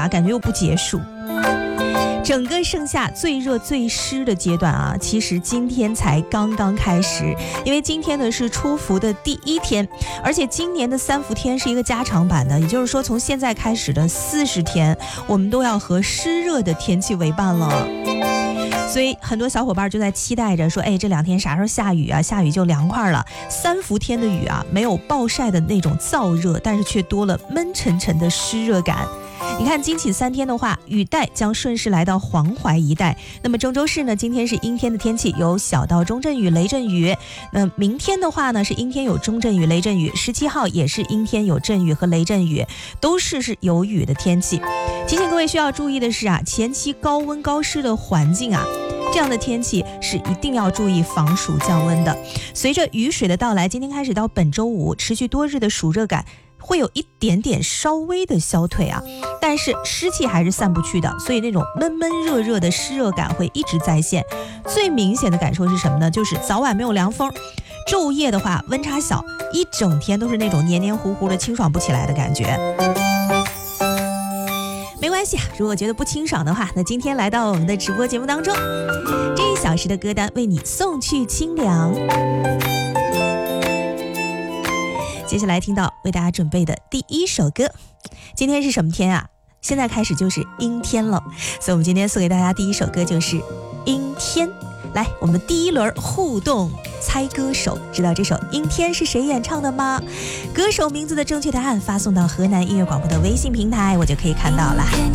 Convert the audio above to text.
啊，感觉又不结束。整个盛夏最热最湿的阶段啊，其实今天才刚刚开始，因为今天呢是初伏的第1天，而且今年的3伏天是一个加长版的，也就是说从现在开始的40天，我们都要和湿热的天气为伴了。所以很多小伙伴就在期待着说，哎，这2天啥时候下雨啊？下雨就凉快了。3伏天的雨啊，没有暴晒的那种燥热，但是却多了闷沉沉的湿热感。你看今起3天的话，雨带将顺势来到黄淮一带。那么郑州市呢，今天是阴天的天气，有小到中阵雨、雷阵雨。那明天的话呢，是阴天有中阵雨、雷阵雨。17号也是阴天有阵雨和雷阵雨，都是有雨的天气。提醒各位需要注意的是啊，前期高温高湿的环境啊，这样的天气是一定要注意防暑降温的。随着雨水的到来，今天开始到本周5，持续多日的暑热感会有一点点稍微的消退啊，但是湿气还是散不去的，所以那种闷闷热热的湿热感会一直在线。最明显的感受是什么呢？就是早晚没有凉风，昼夜的话温差小，一整天都是那种黏黏糊糊的清爽不起来的感觉。没关系啊，如果觉得不清爽的话，那今天来到我们的直播节目当中，这1小时的歌单为你送去清凉。接下来听到为大家准备的第1首歌，今天是什么天啊？现在开始就是阴天了，所以我们今天送给大家第1首歌就是阴天。来，我们第1轮互动猜歌手，知道这首阴天是谁演唱的吗？歌手名字的正确答案发送到河南音乐广播的微信平台，我就可以看到了。